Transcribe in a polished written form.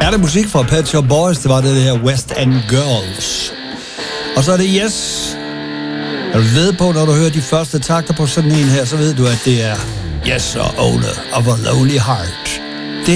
Herlig musik fra Pet Shop Boys. Det var det her West End Girls. Og så er det Yes. Er du ved på, når du hører de første takter på sådan en her, så ved du, at det er Yes og Ole of a Lonely Heart.